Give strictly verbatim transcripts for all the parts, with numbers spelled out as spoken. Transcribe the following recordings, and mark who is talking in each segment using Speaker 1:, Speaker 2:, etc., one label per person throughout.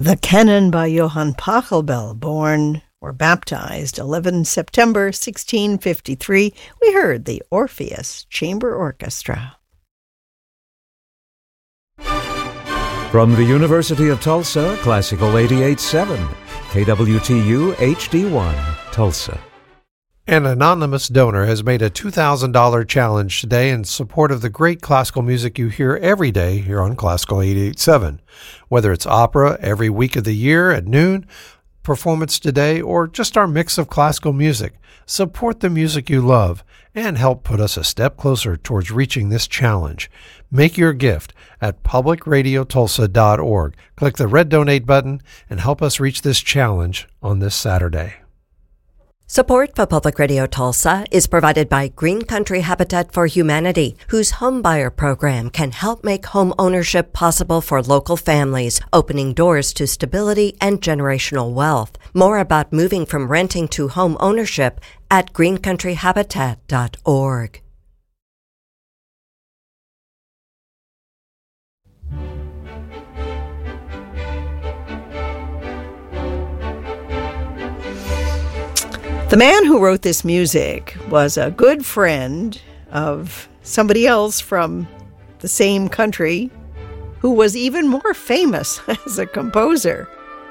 Speaker 1: The Canon by Johann Pachelbel, born or baptized eleventh September sixteen fifty-three. We heard the Orpheus Chamber Orchestra.
Speaker 2: From the University of Tulsa, Classical eighty-eight point seven, K W T U H D one, Tulsa.
Speaker 3: An anonymous donor has made a two thousand dollars challenge today in support of the great classical music you hear every day here on Classical eighty-eight point seven. Whether it's opera every week of the year at noon, performance today, or just our mix of classical music, support the music you love and help put us a step closer towards reaching this challenge. Make your gift at public radio tulsa dot org. Click the red donate button and help us reach this challenge on this Saturday.
Speaker 4: Support for Public Radio Tulsa is provided by Green Country Habitat for Humanity, whose homebuyer program can help make home ownership possible for local families, opening doors to stability and generational wealth. More about moving from renting to home ownership at green country habitat dot org.
Speaker 1: The man who wrote this music was a good friend of somebody else from the same country who was even more famous as a composer.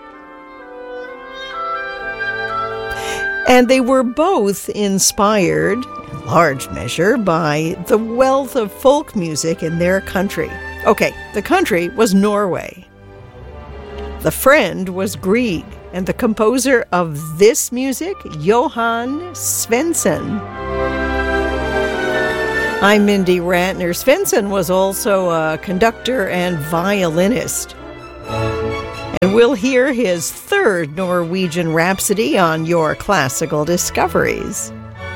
Speaker 1: And they were both inspired, in large measure, by the wealth of folk music in their country. Okay, the country was Norway. The friend was Grieg. And the composer of this music, Johann Svensson. I'm Mindy Rantner. Svensson was also a conductor and violinist. And we'll hear his third Norwegian Rhapsody on Your Classical Discoveries.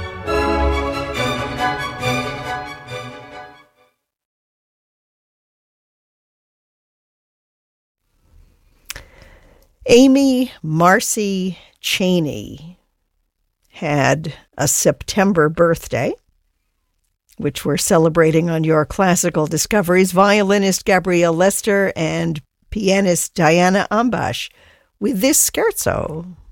Speaker 1: Amy Marcy Cheney had a September birthday, which we're celebrating on Your Classical Discoveries. Violinist Gabrielle Lester and pianist Diana Ambash with this scherzo.